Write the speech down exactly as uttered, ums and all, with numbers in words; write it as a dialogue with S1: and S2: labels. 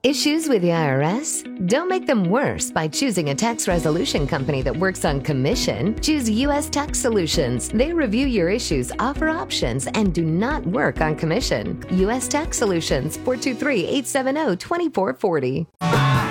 S1: Issues with the I R S? Don't make them worse by choosing a tax resolution company that works on commission. Choose U S Tax Solutions. They review your issues, offer options, and do not work on commission. U S Tax Solutions, four two three, eight seven zero, two four four zero.